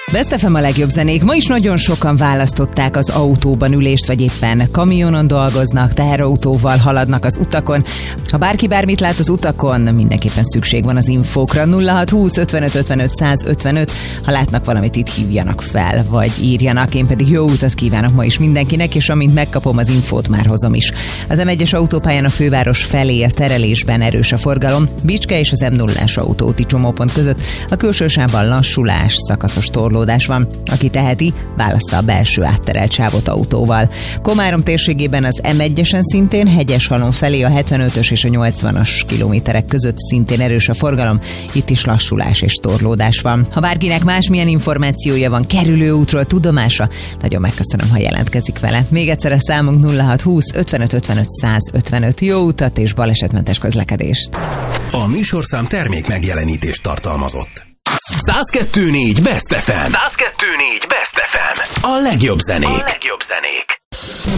Best FM a legjobb zenék. Ma is nagyon sokan választották az autóban ülést, vagy éppen kamionon dolgoznak, teherautóval haladnak az utakon. Ha bárki bármit lát az utakon, mindenképpen szükség van az infókra. 0620 55 55 155. Ha látnak valamit, itt hívjanak fel, vagy írjanak. Én pedig jó utat kívánok ma is mindenkinek, és amint megkapom az infót, már hozom is. Az M1-es autópályán a főváros felé a terelésben erős a forgalom. Bicske és az M0-as autóúti csomópont között a külső sávban lassulás, szakaszos torlódás van. Aki teheti, válassza a belső átterelt sávot autóval. Komárom térségében az M1-esen szintén, Hegyeshalom felé a 75-ös és a 80-as kilométerek között szintén erős a forgalom. Itt is lassulás és torlódás van. Ha bárkinek másmilyen információja van kerülőútról, tudomása, nagyon megköszönöm, ha jelentkezik vele. Még egyszer a számunk 0620 55 55 155. Jó utat és balesetmentes közlekedést! A műsorszám termék megjelenítést tartalmazott. 102.4 Best FM. 102.4 Best FM. A legjobb zenék.